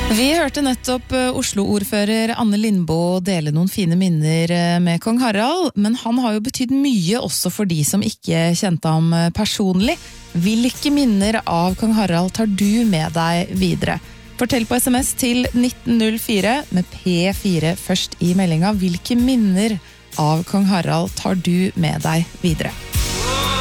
Vi hørte nettopp Oslo-ordfører Anne Lindboe dele noen fine minner med kong Harald, men han har jo betydd mye også for de som ikke kjente ham personlig. Hvilke minner av kong Harald tar du med deg videre? Fortell på SMS til 1904 med P4 først i meldinga. Hvilke minner av kong Harald tar du med deg videre?